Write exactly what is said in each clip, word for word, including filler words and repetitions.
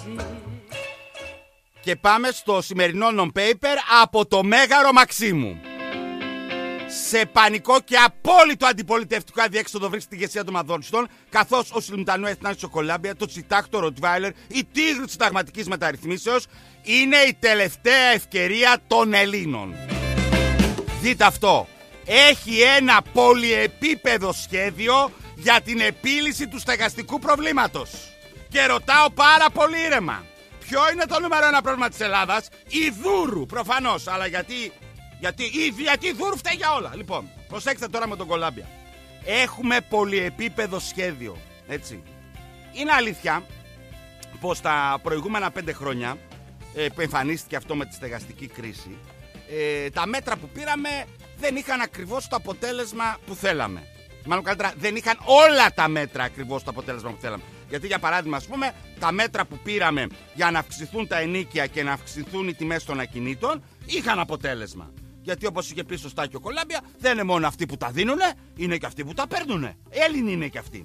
Και πάμε στο σημερινό non-paper από το Μέγαρο Μαξίμου. Σε πανικό και απόλυτο αντιπολιτευτικό αδιέξοδο βρίσκεται η ηγεσία των Μαδόνιστων, καθώς ο Σιλμουτανού Εθνάρχης στο Κολάμπια, το Τσιτάκ, το Ροτβάιλερ, η τίγρη της συνταγματικής μεταρρυθμίσεως είναι η τελευταία ευκαιρία των Ελλήνων. Δείτε αυτό. Έχει ένα πολυεπίπεδο σχέδιο για την επίλυση του στεγαστικού προβλήματος. Και ρωτάω πάρα πολύ ήρεμα. Ποιο είναι το νούμερο ένα πρόβλημα της Ελλάδας? Η Δούρου, προφανώς. Αλλά γιατί, γιατί, γιατί η Δούρου φταίει για όλα. Λοιπόν, προσέξτε τώρα με τον Κολάμπια. Έχουμε πολυεπίπεδο σχέδιο. Έτσι. Είναι αλήθεια πως τα προηγούμενα πέντε χρόνια ε, που εμφανίστηκε αυτό με τη στεγαστική κρίση, ε, τα μέτρα που πήραμε δεν είχαν ακριβώς το αποτέλεσμα που θέλαμε. Μάλλον καλύτερα, δεν είχαν όλα τα μέτρα ακριβώς το αποτέλεσμα που θέλαμε. Γιατί, για παράδειγμα, ας πούμε, τα μέτρα που πήραμε για να αυξηθούν τα ενοίκια και να αυξηθούν οι τιμές των ακινήτων είχαν αποτέλεσμα. Γιατί, όπως είχε πει σωστά και ο Κολάμπια, δεν είναι μόνο αυτοί που τα δίνουνε, είναι και αυτοί που τα παίρνουνε. Έλληνοι είναι και αυτοί.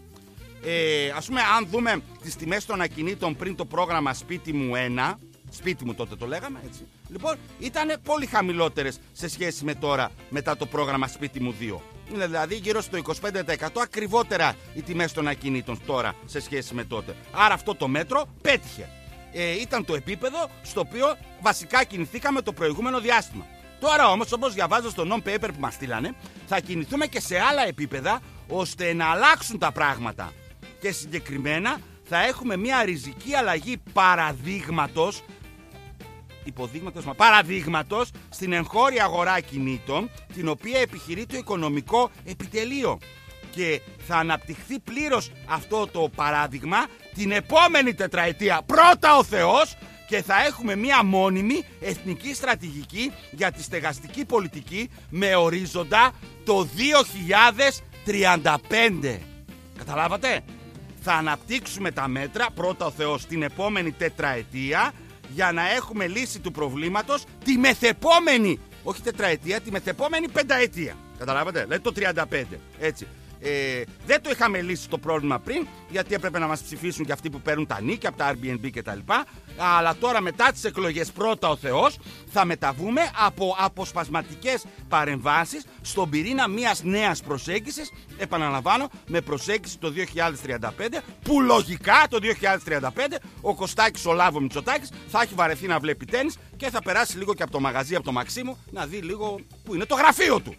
Ε, ας πούμε, αν δούμε τις τιμές των ακινήτων πριν το πρόγραμμα Σπίτι μου ένα, σπίτι μου τότε το λέγαμε, έτσι. Λοιπόν, ήταν πολύ χαμηλότερες σε σχέση με τώρα, μετά το πρόγραμμα Σπίτι μου δύο. Είναι δηλαδή γύρω στο είκοσι πέντε τοις εκατό ακριβότερα οι τιμές των ακινήτων τώρα σε σχέση με τότε. Άρα αυτό το μέτρο πέτυχε. Ε, ήταν το επίπεδο στο οποίο βασικά κινηθήκαμε το προηγούμενο διάστημα. Τώρα όμως, όπως διαβάζω στο non-paper που μας στείλανε, θα κινηθούμε και σε άλλα επίπεδα ώστε να αλλάξουν τα πράγματα. Και συγκεκριμένα θα έχουμε μια ριζική αλλαγή παραδείγματος, υποδείγματος, μα παραδείγματος στην εγχώρια αγορά ακινήτων, την οποία επιχειρεί το Οικονομικό Επιτελείο. Και θα αναπτυχθεί πλήρως αυτό το παράδειγμα την επόμενη τετραετία, πρώτα ο Θεός, και θα έχουμε μια μόνιμη εθνική στρατηγική για τη στεγαστική πολιτική με ορίζοντα το δύο χιλιάδες τριάντα πέντε. Καταλάβατε? Θα αναπτύξουμε τα μέτρα, πρώτα ο Θεός, την επόμενη τετραετία, για να έχουμε λύση του προβλήματος τη μεθεπόμενη, όχι τετραετία, τη μεθεπόμενη πενταετία. Καταλάβατε? Δηλαδή το τριάντα πέντε. Έτσι. Ε, δεν το είχαμε λύσει το πρόβλημα πριν, γιατί έπρεπε να μας ψηφίσουν και αυτοί που παίρνουν τα νίκια από τα Airbnb κτλ. Αλλά τώρα, μετά τις εκλογές, πρώτα ο Θεός, θα μεταβούμε από αποσπασματικές παρεμβάσεις στον πυρήνα μιας νέας προσέγγισης. Επαναλαμβάνω, με προσέγγιση το δύο χιλιάδες τριάντα πέντε, που λογικά το δύο χιλιάδες τριάντα πέντε ο Κωστάκης ο Λάβο Μητσοτάκης θα έχει βαρεθεί να βλέπει τένις και θα περάσει λίγο και από το μαγαζί, από το Μαξίμου, να δει λίγο που είναι το γραφείο του.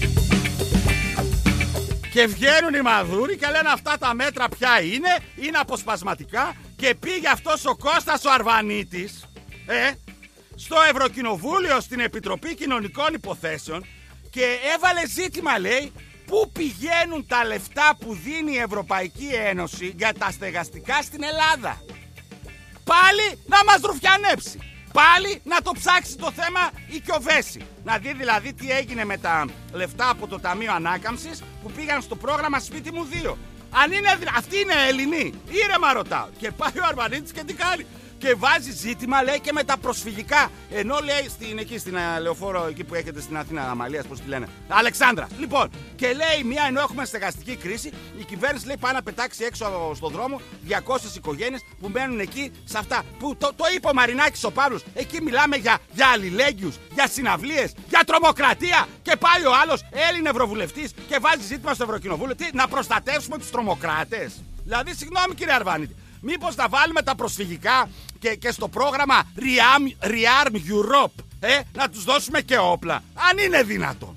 Και βγαίνουν οι μαδούροι και λένε αυτά τα μέτρα ποια είναι, είναι αποσπασματικά, και πήγε αυτός ο Κώστας ο Αρβανίτης ε, στο Ευρωκοινοβούλιο, στην Επιτροπή Κοινωνικών Υποθέσεων, και έβαλε ζήτημα, λέει, πού πηγαίνουν τα λεφτά που δίνει η Ευρωπαϊκή Ένωση για τα στεγαστικά στην Ελλάδα. Πάλι να μας ρουφιανέψει. Πάλι να το ψάξει το θέμα η Κιοβέση. Να δει δηλαδή τι έγινε με τα λεφτά από το Ταμείο Ανάκαμψης που πήγαν στο πρόγραμμα Σπίτι μου δύο. Αν είναι, αυτοί είναι Έλληνοι, ήρεμα ρωτάω. Και πάει ο Αρβανίτης και τι κάνει? Και βάζει ζήτημα, λέει, και με τα προσφυγικά. Ενώ, λέει, στην, εκεί στην uh, Λεωφόρο, εκεί που έχετε στην Αθήνα, Αμαλίας, πώς τη λένε, Αλεξάνδρα. Λοιπόν, και λέει, μία, ενώ έχουμε στεγαστική κρίση, η κυβέρνηση, λέει, πάει να πετάξει έξω στον δρόμο διακόσιες οικογένειες που μένουν εκεί σε αυτά. Που το, το είπε ο Μαρινάκης ο Παύλος. Εκεί μιλάμε για, για αλληλέγγυους, για συναυλίες, για τρομοκρατία. Και πάει ο άλλος Έλλην Ευρωβουλευτής και βάζει ζήτημα στο Ευρωκοινοβούλιο. Τι, να προστατεύσουμε τους τρομοκράτες? Δηλαδή, συγγνώμη, κύριε Αρβανίτη. Μήπως να βάλουμε τα προσφυγικά και, και στο πρόγραμμα Rearm, Rearm Europe, ε, να τους δώσουμε και όπλα, αν είναι δυνατόν?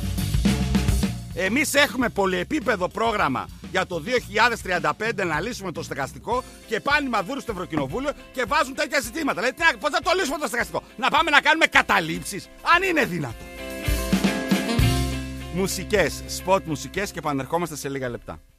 Εμείς έχουμε πολυεπίπεδο πρόγραμμα για το δύο χιλιάδες τριάντα πέντε να λύσουμε το στεγαστικό, και πάνε οι μαδούροι στο Ευρωκοινοβούλιο και βάζουν τέτοια ζητήματα. Δηλαδή, πώς θα το λύσουμε το στεγαστικό? Να πάμε να κάνουμε καταλήψεις, αν είναι δυνατόν? Μουσικές, spot μουσικές, και επανερχόμαστε σε λίγα λεπτά.